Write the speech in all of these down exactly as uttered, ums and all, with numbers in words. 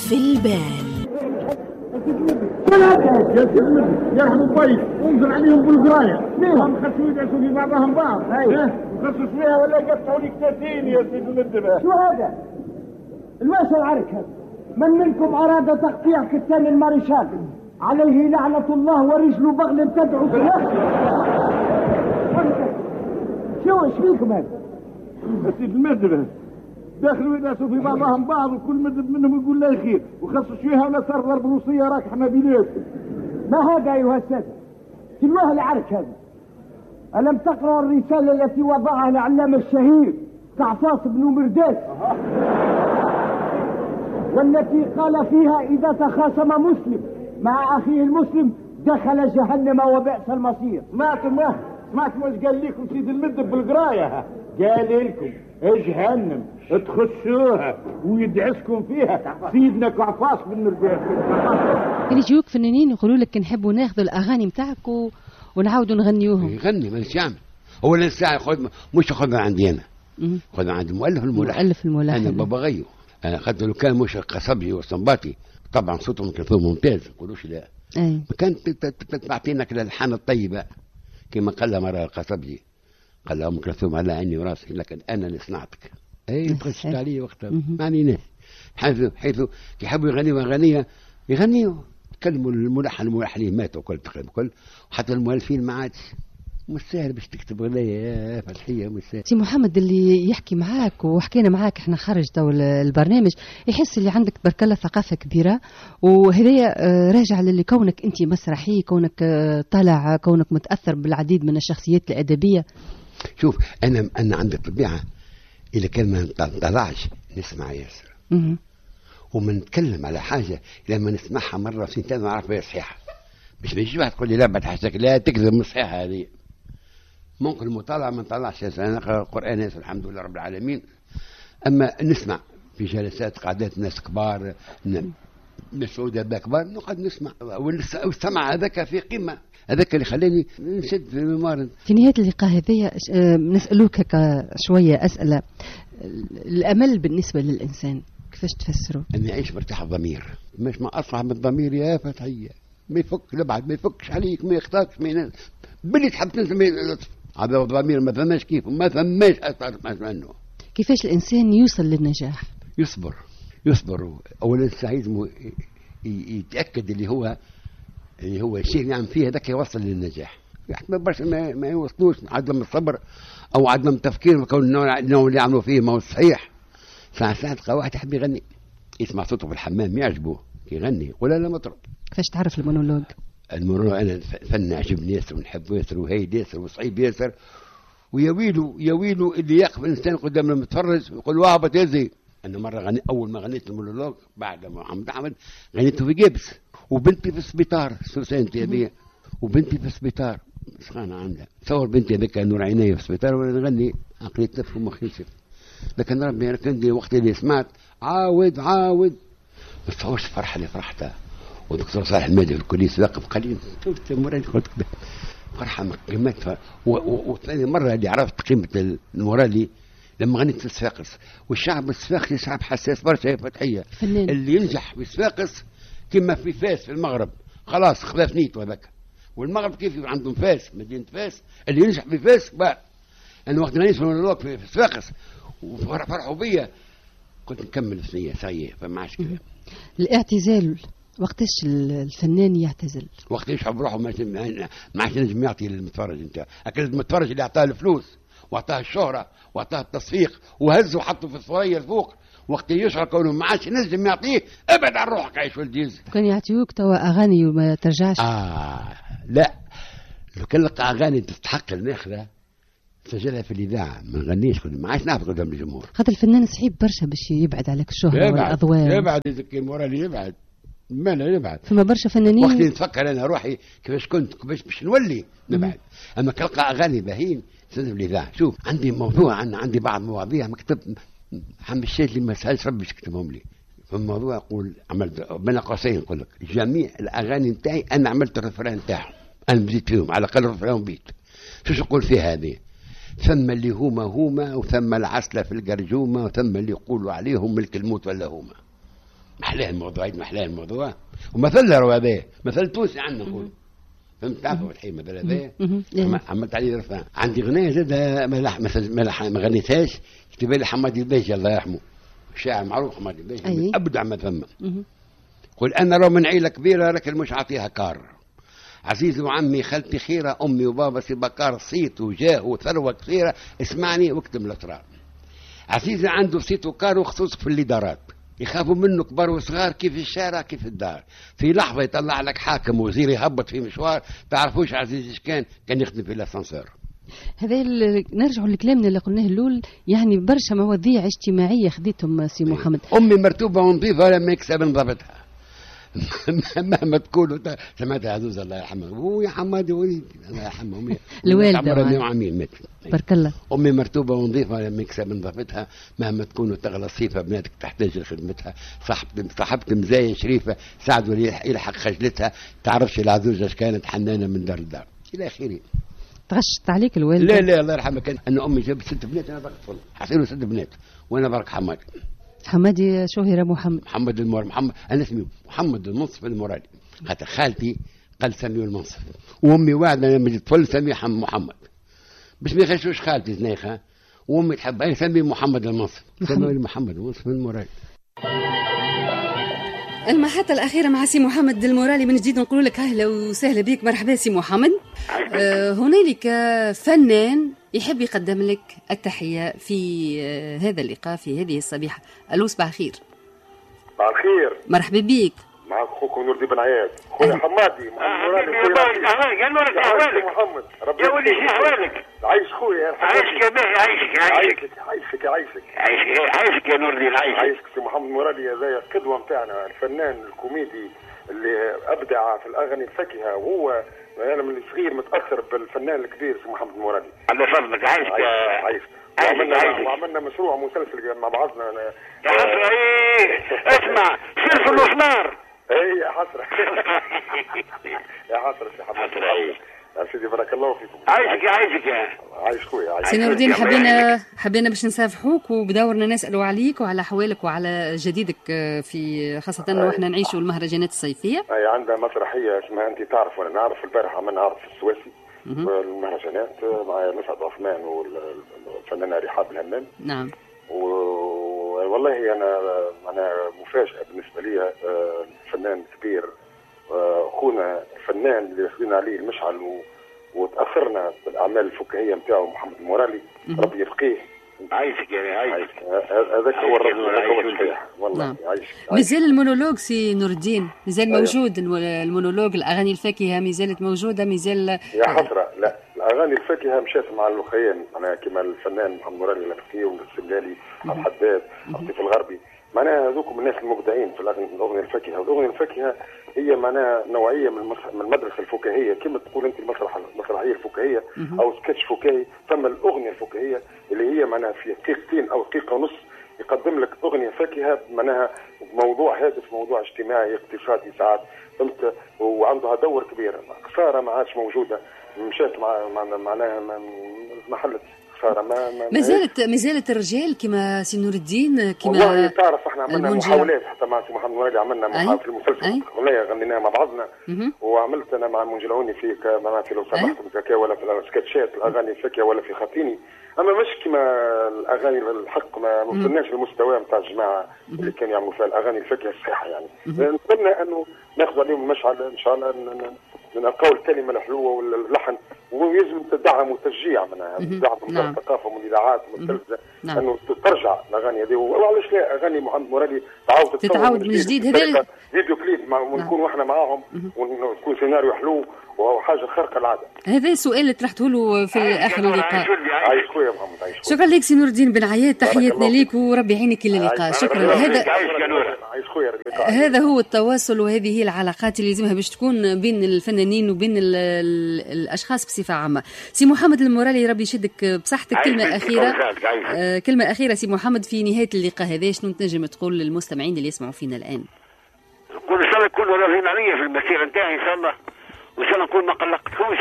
في البال. يا سيدي يرحموا الضيف وانزل عليهم بالقرايه هم خسوا يدعسوا في بعضهم بعض خسوا فيها ولا يقطعوا لي كتاتين يا سيدي المدبه. شو هذا؟ الواسع العرك هذا من منكم اراد تقطيع كتان المارشال عليه لعنه الله ورجل بغل تدعو فيها. شو ايش فيكم هذا؟ يا سيدي المدبه داخلوا يدعسوا في بعضهم بعض وكل مدب منهم يقول لا خير وخصوا شويها ولا صار ضرب روسيه راك احنا بيناتكم. ما هذا ايها الساده؟ تلوها العرك هذا. الم تقرا الرساله التي وضعها العلامه الشهير كعفاص بن مرداس والتي قال فيها اذا تخاصم مسلم مع اخيه المسلم دخل جهنم وبئس المصير. سمعتم ما سمعتم واش قال لكم سيد المدب بالقرايه؟ قال لكم جهنم تخشوها ويدعسكم فيها سيدنا كعفاص بن مرداس. كان يجيوك فنانين يقولوا لك نحبوا ناخذوا الاغاني نتاعك و... ونعاودوا نغنيوهم. يغني مانيش يعمل هو الانسان ياخذ مش ياخذها عندي انا خذها عند المؤلف الملحن. المؤلف الملحن انا بابا غيو انا خدت لو كان مش قصبجي وصنباطي طبعا صوتهم كان ممتاز ما نقولوش لا. اي كانت تعطينا كده الحان الطيبه كما قال مره القصبجي قال لها ام كلثوم على عيني وراسي لكن انا اللي صنعتك. اي تخشت علي وقتها معني ناس حيث حيث يحبوا يغنيوا اغانيها يغنيوا تكلموا الملحن الملحنين ماتوا كل تقريبا كل وحتى المؤلفين ما عادش مش سهل باش تكتب غنية يا فتحية مش سهل. سي محمد اللي يحكي معاك وحكينا معاك احنا خارج تو البرنامج يحس اللي عندك برك الله ثقافة كبيرة وهذايا راجع للي كونك انت مسرحي كونك طالع كونك متأثر بالعديد من الشخصيات الأدبية. شوف انا انا عندي طبيعة اذا كان ما نطلعش نسمع ياسر وما نتكلم على حاجة لما نسمعها مرة وسنتين ما نعرف هي صحيحة مش بيجي واحد تقول لي لا بتحسك لا تكذب مش صحيحة هذه. ممكن المطالعة ما نطلعش أنا أقرأ القرآن الحمد لله رب العالمين أما نسمع في جلسات قعدات ناس كبار نسعود أبا كبار نقعد نسمع والسمع هذاك في قمة هذاك اللي خلاني نشد في الممارن. في نهاية اللقاء هذية نسألوك شوية أسئلة. الأمل بالنسبة للإنسان كيفاش تفسره؟ أن يعيش مرتاح الضمير مش ما أصلح من الضمير يا فتحية ما يفك لبعد ما يفكش عليك ما يخطاكش ما بلي تحب تنسى هذا الضمير ما فماش كيف ما فماش أثر منه. كيفاش الإنسان يوصل للنجاح؟ يصبر يصبر أولا السعيد يتأكد اللي هو اللي هو الشيء اللي يعمل فيه هذاك يوصل للنجاح. ما برشا ما, ما يوصلوش عدم الصبر أو عدم التفكير كون النوع اللي يعملوا فيه ما هو صحيح. ساعة ساعة تلقى واحد يحب يغني يسمع صوته في الحمام يعجبه يغني يقول لا مطرب. كيفاش تعرف المونولوج؟ المونولوج أنا فن عجبني ياسر ونحبه ياسر وهيد ياسر وصعيب ياسر ويا ويلو يا ويلو اللي يقف الإنسان قدام المتفرج ويقول وهبط يزي. أنا مرة غني أول ما غنيت المونولوج بعد محمد أحمد غنيته في جبس وبنتي في السبيطار سوسانتي هذه وبنتي في السبيطار سخانة عندها تصور بنتي هذيك نور عيني في السبيطار وأنا نغني عقلية نفس ومخي شفت لكن ربي كان وقت اللي سمعت عاود عاود ما تصورش الفرحة اللي فرحتها ودكتور صالح المادي في الكلية واقف قليل شفت مرة قلت كده فرحة من قيمتها وثاني مرة اللي عرفت قيمة المورالي لما غنيت في صفاقس والشعب الصفاقسي شعب حساس برشا يا فتحية فنان. اللي ينجح في صفاقس كما في فاس في المغرب خلاص خذا فنيته هذاك والمغرب كيف عندهم فاس مدينة فاس اللي ينجح في فاس بقى أنا وقت غنيت في المونولوج في صفاقس وفرحوا بيا كنت نكمل الثنية سعيه فما عادش كلام. الاعتزال وقتاش الفنان يعتزل؟ وقت يشعر بروحه ما ما عادش نجم يعطي للمتفرج انت اكيد المتفرج اللي اعطاه الفلوس واعطاه الشهرة واعطاه التصفيق وهزه وحطه في الثريا الفوق وقت يشعر كونه ما عادش نجم يعطيه ابعد عن روحك عيش ولديز. كان يعطيوك توا اغاني وما ترجعش؟ اه لا لو كان لقى اغاني تستحق ناخذها سجلها في الإذاعة ما نغنيش كل ما عادش نعرف قدام الجمهور. خاطر الفنان صعيب برشا باش يبعد عليك الشهرة والأضواء. يبعد إذا كان مورالي يبعد ما لا يبعد. ثم برشا فنانين. وقت نتفكر أنا روحي كيفاش كنت كيفاش باش نولي نبعد. أما كلقى أغاني باهين سجل الإذاعة. شوف عندي موضوع عن عندي بعض مواضيع مكتب حم الشيء اللي ما سألش ربي يكتبهم لي. في الموضوع أقول عملت بين قوسين نقول لك جميع الأغاني نتاعي أنا عملت الرفران نتاعهم أنا بزيد فيهم على الأقل الرفران بيت. شو نقول في هذه؟ ثم اللي هما هما وثم العسلة في الجرجومة وثم اللي يقولوا عليهم ملك الموت ولا هما محلاه الموضوع، عيد محلاه الموضوع. ومثل راه هذا مثل تونسي عندنا نقول، فهمت؟ تعرفوا الحين مثل هذا عملت عليه رفع. عندي غنية زاد ما ما غنيتهاش، كتبها لي حمادي البيجي الله يرحمه، شاعر معروف حمادي البيجي من ابدع ما ثم. قل انا راه من عيله كبيره لكن مش عطيها كار. عزيزي وعمي خالتي خيره، امي وبابا سي بكار، صيت وجاه وثروه كثيره، اسمعني واكتب الاسرار. عزيزي عنده صيت وكار وخصوص في الادارات، يخافوا منه كبار وصغار كيف الشارع كيف الدار. في لحظه يطلع لك حاكم وزير يهبط في مشوار، تعرفوش عزيزي ايش كان؟ كان يخدم في الاسانسير. هذا نرجعوا لكلامنا اللي قلناه الاول، يعني برشا مواضيع اجتماعيه خديتهم سي محمد. امي مرتوبه ونظيفه لما يكسب نضبطها. مهما تكونوا سمعتها عزوز الله يرحمها، ويا حمادي وليدي الله يرحمها امي الوالده عمين مات بارك الله. امي مرتوبه ونظيفه لما يكسب نظافتها، مهما تكونوا تغلى صيفه بناتك تحتاج لخدمتها. صاحبتي صاحبتي مزايا شريفه ساعدوا يلحق خجلتها، تعرفش العزوزه اش كانت حنانه من دار لدار الى اخره. تغشت عليك الوالده؟ لا لا الله يرحمها، كان ان امي جابت ست بنات، انا برك طفل حصيروا ست بنات وانا برك حمادي. حمادي شهير محمد محمد المر محمد انا اسمي محمد المنصف المرادي، خاطر خالتي قال سميه المنصف، وامي واعده لما جيت طفل سميه محمد باش ما يخشوش خالتي زنيخه، وامي تحب انا سميه محمد المنصف، سميه محمد المنصف المرادي. المحطة الأخيرة مع سي محمد المورالي من جديد، نقول لك أهلا وسهلا بك، مرحبا سي محمد. آه هنالك فنان يحب يقدم لك التحية في آه هذا اللقاء في هذه الصبيحة. ألو صباح الخير. صباح الخير. مرحبا بك. معك أخوكم نور الدين بن عياد. خويا حمادي محمد المورالي. يا نورك أحوالك محمد. يا ولدي شو أحوالك؟ عايش خويا. عايشك يا باهي، عايشك عايشك عايشك عايشك عايشك عايشك يا نور الدين عايشك. عايشك سي محمد المورالي، هذايا القدوة نتاعنا، الفنان الكوميدي اللي أبدع في الأغاني الفاكهة، وهو أنا من الصغير متأثر بالفنان الكبير سي محمد المورالي. الله يفضلك. عايشك عايشك وعملنا وعملنا مشروع مسلسل مع بعضنا أنا. يا حسرة إيه اسمع سير في الأسمار. ايه يا حسرة. يا حسرة يا حسرة يا سيدي بارك الله فيكم. عايشك يا عايشك يا عايش خويا عايش. سي نور الدين حبينا حبينا باش نسافحوك وبدورنا نسألوا عليك وعلى أحوالك وعلى جديدك في خاصة انه احنا نعيشوا المهرجانات الصيفية. اي عندها مسرحية اسمها انت تعرف وانا نعرف، البارح عملنا عرض في السواسي المهرجانات مع مسعد عثمان والفنانة رحاب الهمام. نعم. والله انا انا مفاجاه بالنسبه لي، الفنان كبير اخونا الفنان اللي خذينا عليه المشعل وتاثرنا بالاعمال الفكاهيه نتاعو محمد المورالي، ربي يبقيه. عايشك يا عايشك. هذاك هو الرجل، هذاك هو الصحيح والله. نعم. عايشك. مازال المونولوج سي نور الدين مازال موجود؟ المونولوج الاغاني الفاكهه مازالت موجوده؟ مازال يا حسره لا، الاغاني الفاكهه مشات مع الاخيان، انا كما الفنان محمد المورالي لبقيه والسلالي عبد الحداد الطيف الغربي، معناها هذوك من الناس المبدعين في الاغنيه الفاكهه. والاغنيه الفاكهه هي معناها نوعيه من من المدرسه الفكاهيه، كما تقول انت المسرح المسرحيه الفكاهيه او سكتش فكاهي، ثم الاغنيه الفكاهيه اللي هي معناها في دقيقتين او دقيقه ونص يقدم لك اغنيه فاكهه معناها موضوع هادف، موضوع اجتماعي اقتصادي ساعات، فهمت، وعندها دور كبير. خساره ما عادش موجوده، مشات مع معناها محلت خساره. ما ما زالت ما زالت الرجال كما سي نور الدين كما والله تعرف احنا عملنا محاولات حتى مع سي محمد المورالي، عملنا محاولة في المسلسل اغنيه غنيناها مع بعضنا، وعملت انا مع منجلوني في كما في لو سمحت بكاكا ولا في السكتشات الاغاني الفاكهه ولا في خاطيني، اما مش كما الاغاني الحق ما وصلناش للمستوى نتاع الجماعه اللي كانوا يعملوا فيها الاغاني الفاكهه الصحيحه. يعني نتمنى انه ناخذ عليهم المشعل ان شاء الله، نلقاو الكلمه الحلوه واللحن، ويلزم تدعم وتشجيع منها، تدعم من نعم. الثقافه ومن الاذاعات ومن التلفزه، نعم. انه ترجع الاغاني هذه، وعلاش لا اغاني محمد المورالي تعاود تتعاود من جديد. هذا فيديو كليب ونكونوا احنا معاهم ونكون سيناريو حلو وحاجه خارقه العاده. هذا السؤال اللي طرحته له في اخر اللقاء. عايش خويا محمد، عايش. شكرا لك سي نور الدين بن عياد، تحياتنا لك وربي يعينك الى اللقاء. شكرا. هذا عايش خويا. هذا هو التواصل وهذه هي العلاقات اللي لازمها باش تكون بين الفنانين وبين ال ال الاشخاص بصفه عامه. سي محمد المورالي ربي يشدك بصحتك. كلمه اخيره آه كلمه اخيره سي محمد في نهايه اللقاء هذا، شنو تنجم تقول للمستمعين اللي يسمعوا فينا الان؟ نقول ان شاء الله تكونوا راضيين عليا في المسيره نتاعي ان شاء الله، وان شاء الله نكون ما قلقتكمش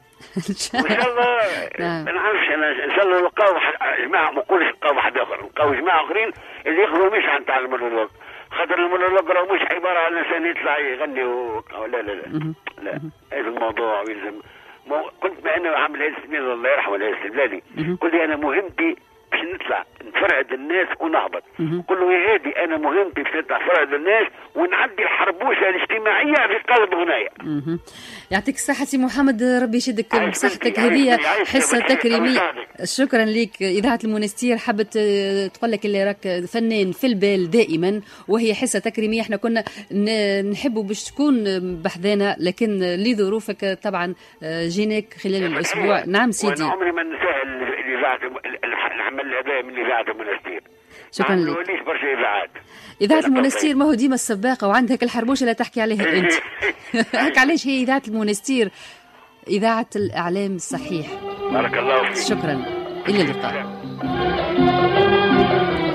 ان شاء الله. ما نعرفش انا ان شاء الله نلقاو جماعه، ما نقولش نلقاو واحد اخر، نلقاو جماعه اخرين اللي ياخذوا المشعل نتاع المونولوج، خاطر المونولوج راه مش عباره عن انسان يطلع يغني و... لا لا لا لا هذا الموضوع يلزم مو... كنت مع انا عامل هذا السمير الله يرحمه هذا السبلاني قل لي انا مهمتي باش نطلع نفرعد الناس ونهبط قل له يا هادي انا مهمتي باش نطلع نفرعد الناس ونعدي الحربوشه الاجتماعيه في قلب غنايه. يعطيك الصحة سي محمد، ربي يشدك بصحتك هذه حصة تكريمية. شكرا لك. إذاعة المونستير حبت تقول لك اللي راك فنان في البال دائما، وهي حصة تكريمية. احنا كنا نحبوا باش تكون بحذانا، لكن لظروفك طبعا جيناك خلال الأسبوع. نعم سيدي. وانا عمري ما ننسى الإذاعة العمل هذا من إذاعة المونستير. شكرا لك. وليش برشا إذاعات. إذاعة المونستير ما هو ديما السباقة وعندك الحربوشة اللي تحكي عليها أنت. هيك علاش هي إذاعة المونستير إذاعة الإعلام الصحيح. بارك الله فيك. شكرا، إلى اللقاء.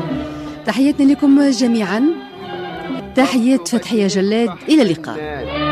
تحياتنا لكم جميعا، تحيات فتحية جلاد، إلى اللقاء.